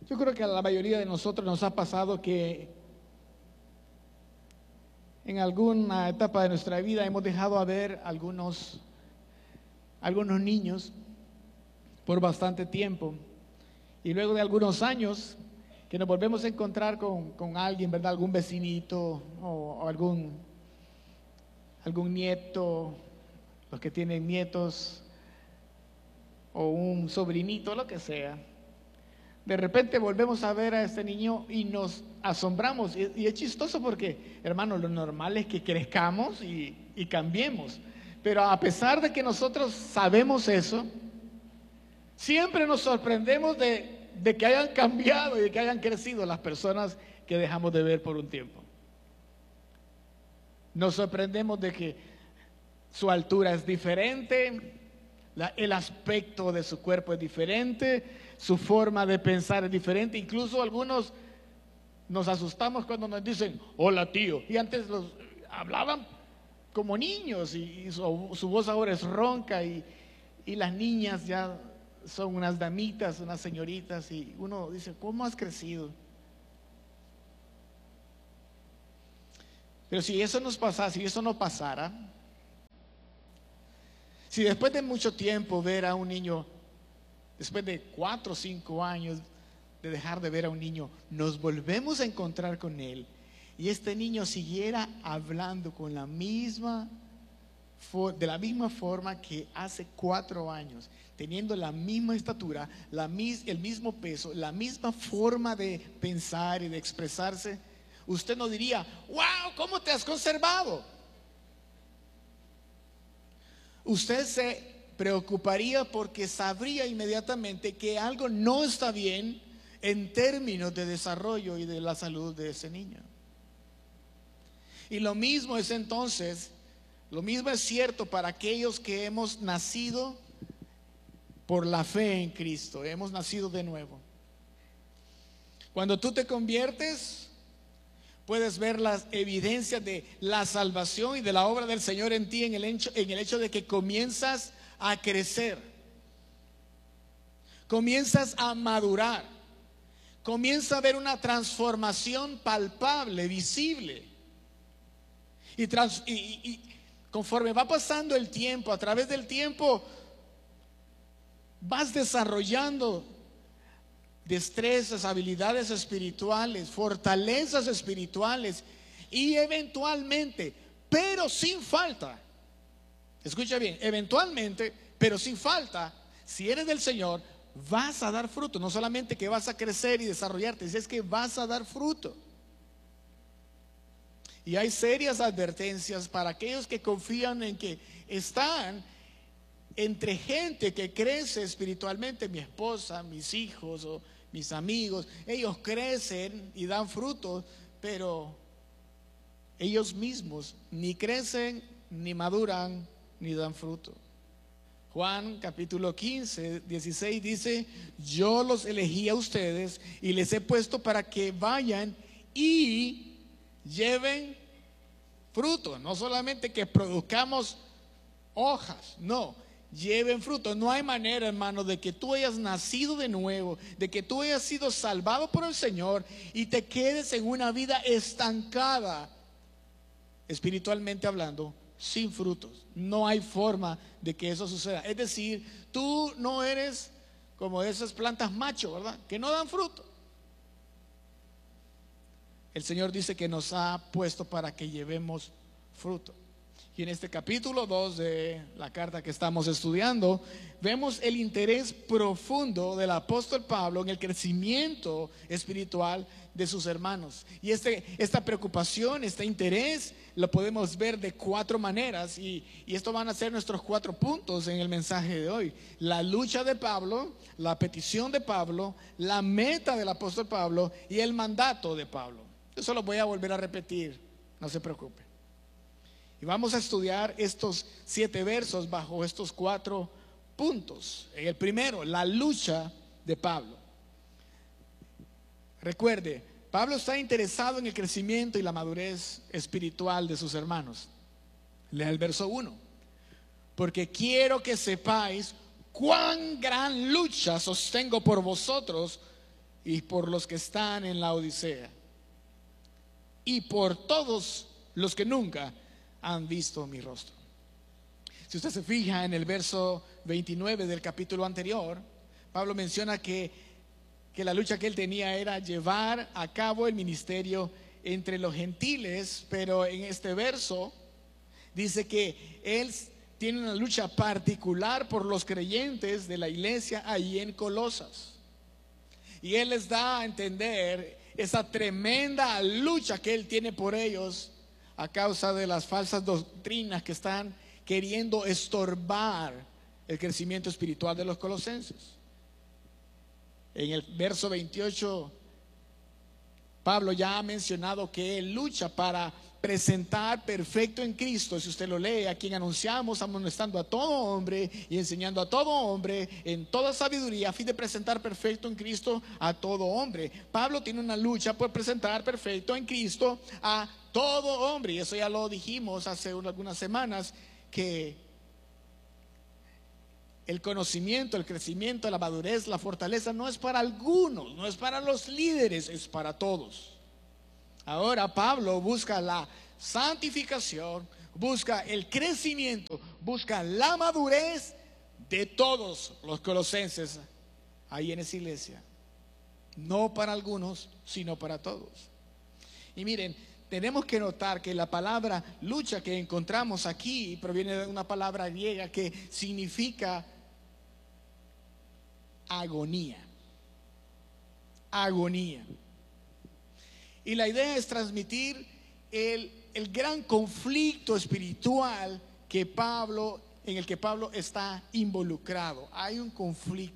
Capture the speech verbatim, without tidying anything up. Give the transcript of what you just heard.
Yo creo que a la mayoría de nosotros nos ha pasado que en alguna etapa de nuestra vida hemos dejado a ver algunos, algunos niños por bastante tiempo, y luego de algunos años que nos volvemos a encontrar con, con alguien, ¿verdad? Algún vecinito o, o algún, algún nieto, los que tienen nietos, o un sobrinito, lo que sea. De repente volvemos a ver a este niño y nos asombramos. Y, y es chistoso porque, hermano, lo normal es que crezcamos y, y cambiemos. Pero a pesar de que nosotros sabemos eso, siempre nos sorprendemos de, de que hayan cambiado y de que hayan crecido las personas que dejamos de ver por un tiempo. Nos sorprendemos de que su altura es diferente, la, el aspecto de su cuerpo es diferente, su forma de pensar es diferente. Incluso algunos nos asustamos cuando nos dicen hola tío, y antes los hablaban como niños y, y su, su voz ahora es ronca, y, y las niñas ya son unas damitas, unas señoritas, y uno dice, ¿cómo has crecido? Pero si eso nos pasara, si eso no pasara, si después de mucho tiempo ver a un niño, después de cuatro o cinco años de dejar de ver a un niño, nos volvemos a encontrar con él, y este niño siguiera hablando con la misma, de la misma forma que hace cuatro años, teniendo la misma estatura, la, el mismo peso, la misma forma de pensar y de expresarse, usted no diría, wow, ¿cómo te has conservado? Usted se preocuparía porque sabría inmediatamente que algo no está bien en términos de desarrollo y de la salud de ese niño. Y lo mismo es entonces, lo mismo es cierto para aquellos que hemos nacido por la fe en Cristo, hemos nacido de nuevo. Cuando tú te conviertes, puedes ver las evidencias de la salvación y de la obra del Señor en ti, en el hecho, en el hecho de que comienzas a crecer, comienzas a madurar, comienza a haber una transformación palpable, visible, y, trans, y, y, y conforme va pasando el tiempo, a través del tiempo vas desarrollando destrezas, habilidades espirituales, fortalezas espirituales, y eventualmente, pero sin falta, escucha bien, eventualmente, pero sin falta, si eres del Señor, vas a dar fruto. No solamente que vas a crecer y desarrollarte, es que vas a dar fruto. Y hay serias advertencias para aquellos que confían en que están entre gente que crece espiritualmente. Mi esposa, mis hijos o mis amigos, ellos crecen y dan frutos, pero ellos mismos ni crecen, ni maduran, ni dan fruto. Juan capítulo quince, dieciséis dice, yo los elegí a ustedes y les he puesto para que vayan y lleven fruto. No solamente que produzcamos hojas, no, lleven fruto. No hay manera, hermano, de que tú hayas nacido de nuevo, de que tú hayas sido salvado por el Señor y te quedes en una vida estancada, espiritualmente hablando, sin frutos. No hay forma de que eso suceda. Es decir, tú no eres como esas plantas macho, ¿verdad?, que no dan fruto. El Señor dice que nos ha puesto para que llevemos fruto. Y en este capítulo dos de la carta que estamos estudiando, vemos el interés profundo del apóstol Pablo en el crecimiento espiritual de sus hermanos. Y este, esta preocupación, este interés, lo podemos ver de cuatro maneras. Y, y estos van a ser nuestros cuatro puntos en el mensaje de hoy: la lucha de Pablo, la petición de Pablo, la meta del apóstol Pablo y el mandato de Pablo. Eso lo voy a volver a repetir, no se preocupe. Y vamos a estudiar estos siete versos bajo estos cuatro puntos. El primero, la lucha de Pablo. Recuerde, Pablo está interesado en el crecimiento y la madurez espiritual de sus hermanos. Lea el verso uno. Porque quiero que sepáis cuán gran lucha sostengo por vosotros y por los que están en la Odisea, y por todos los que nunca han visto mi rostro. Si usted se fija en el verso veintinueve del capítulo anterior, Pablo menciona que, que la lucha que él tenía era llevar a cabo el ministerio entre los gentiles, pero en este verso dice que él tiene una lucha particular por los creyentes de la iglesia ahí en Colosas. Y él les da a entender esa tremenda lucha que él tiene por ellos a causa de las falsas doctrinas que están queriendo estorbar el crecimiento espiritual de los colosenses. En el verso veintiocho, Pablo ya ha mencionado que él lucha para presentar perfecto en Cristo. Si usted lo lee, a quien anunciamos, amonestando a todo hombre y enseñando a todo hombre en toda sabiduría, a fin de presentar perfecto en Cristo a todo hombre. Pablo tiene una lucha por presentar perfecto en Cristo a todo hombre, y eso ya lo dijimos hace algunas semanas, que el conocimiento, el crecimiento, la madurez, la fortaleza no es para algunos, no es para los líderes, es para todos. Ahora Pablo busca la santificación, busca el crecimiento, busca la madurez de todos los colosenses ahí en esa iglesia. No para algunos, sino para todos. Y miren, tenemos que notar que la palabra lucha que encontramos aquí proviene de una palabra griega que significa agonía. Agonía. Y la idea es transmitir el, el gran conflicto espiritual que Pablo, en el que Pablo está involucrado. Hay un conflicto